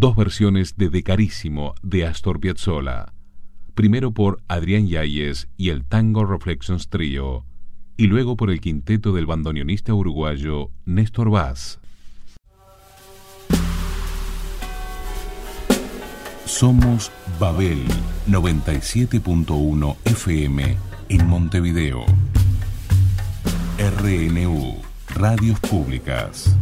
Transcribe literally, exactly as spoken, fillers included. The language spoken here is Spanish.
dos versiones de De Carissimo de Astor Piazzolla, primero por Adrián Yáñez y el Tango Reflections Trio, y luego por el quinteto del bandoneonista uruguayo Néstor Vaz. Somos Babel noventa y siete punto uno F M en Montevideo. R N U, Radios Públicas.